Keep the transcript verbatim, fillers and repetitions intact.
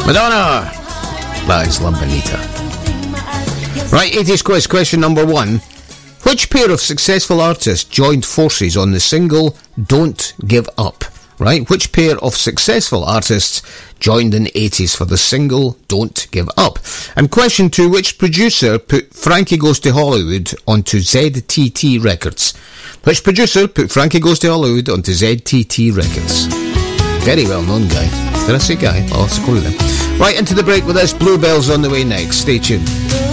Madonna! That is La Bonita. Right, eighties quiz, question number one. Which pair of successful artists joined forces on the single Don't Give Up? Right, which pair of successful artists joined in the eighties for the single Don't Give Up? And question two, which producer put Frankie Goes to Hollywood onto Z T T Records? Which producer put Frankie Goes to Hollywood onto Z T T Records? Very well known guy. Did I say guy? Oh, it's a clue then. Right, into the break with this. Bluebells on the way next. Stay tuned.